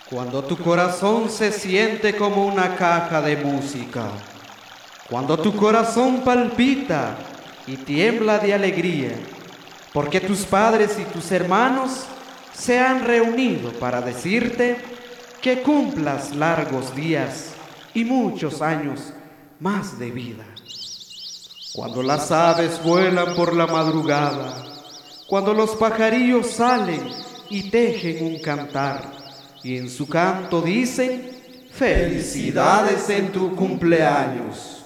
Cuando tu corazón se siente como una caja de música, cuando tu corazón palpita y tiembla de alegría, porque tus padres y tus hermanos se han reunido para decirte que cumplas largos días y muchos años más de vida. Cuando las aves vuelan por la madrugada, cuando los pajarillos salen y tejen un cantar, y en su canto dicen: felicidades en tu cumpleaños.